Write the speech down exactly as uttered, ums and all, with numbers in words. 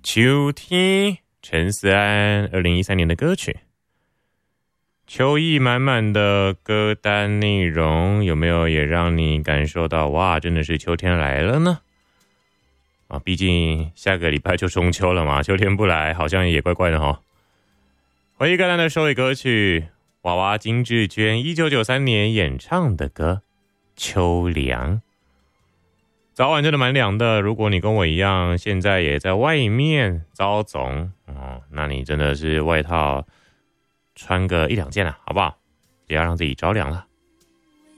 秋天，陈思安二零一三年的歌曲。秋意满满的歌单内容，有没有也让你感受到哇，真的是秋天来了呢？啊，毕竟下个礼拜就中秋了嘛，秋天不来好像也怪怪的齁。回忆歌单的首尾歌曲，娃娃金志娟一九九三年演唱的歌《秋凉》。早晚真的蛮凉的，如果你跟我一样现在也在外面遭总哦，那你真的是外套穿个一两件了，好不好？不要让自己着凉了。